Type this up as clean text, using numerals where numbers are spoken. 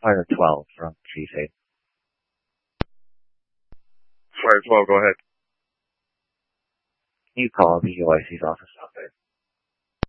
Fire 12 from G8. Fire 12, go ahead. Can you call the UIC's office?